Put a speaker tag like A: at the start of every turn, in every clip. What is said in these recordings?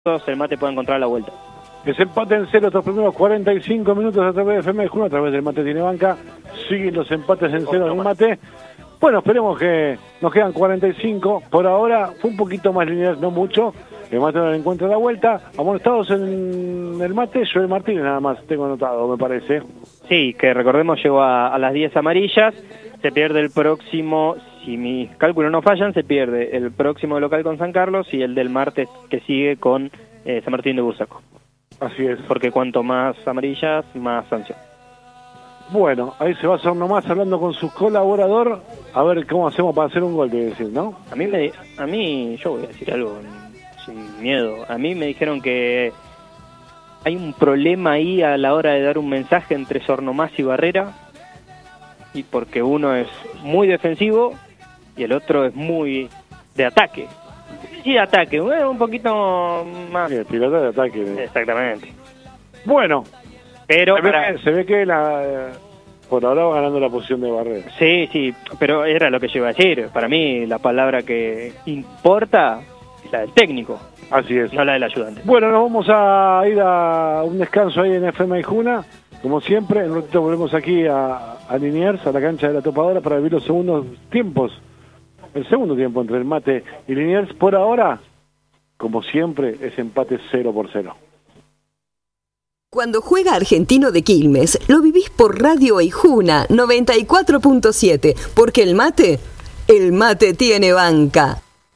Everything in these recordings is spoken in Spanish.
A: el mate pueda encontrar la vuelta.
B: Es empate en cero estos primeros 45 minutos a través de FM de Juno, a través del Mate Tiene Banca. Siguen los empates en cero del mate. Bueno, esperemos que nos quedan 45. Por ahora fue un poquito más lineal, no mucho. El mate no le encuentra la vuelta. Amonestados en el mate, Joel Martínez nada más, tengo anotado, me parece.
A: Sí, que recordemos llegó a las 10 amarillas. Se pierde el próximo, si mis cálculos no fallan, se pierde el próximo local con San Carlos y el del martes que sigue con San Martín de Bursaco.
B: Así es.
A: Porque cuanto más amarillas, más sanción.
B: Bueno, ahí se va a hacer nomás hablando con su colaborador, a ver cómo hacemos para hacer un gol, que decir, ¿no?
A: A mí, yo voy a decir algo sin miedo. A mí me dijeron que hay un problema ahí a la hora de dar un mensaje entre Sornomás y Barrera, y porque uno es muy defensivo y el otro es muy de ataque. Sí, de ataque, un poquito más.
B: Sí, el piloto de ataque.
A: Exactamente.
B: Bueno,
A: pero
B: se ve que por ahora va ganando la posición de Barrera.
A: Sí, pero era lo que yo iba a decir. Para mí la palabra que importa es la del técnico.
B: Así es.
A: No la del ayudante.
B: Bueno, nos vamos a ir a un descanso ahí en FM y Juna. Como siempre, en un ratito volvemos aquí a Liniers, a la cancha de la Topadora, para vivir los segundos tiempos. El segundo tiempo entre el Mate y Liniers. Por ahora, como siempre, es empate 0-0.
C: Cuando juega Argentino de Quilmes, lo vivís por Radio Aijuna 94.7, porque el mate tiene banca.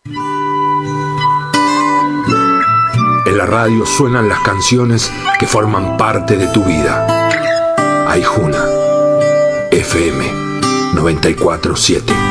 D: En la radio suenan las canciones que forman parte de tu vida. Aijuna, FM 94.7.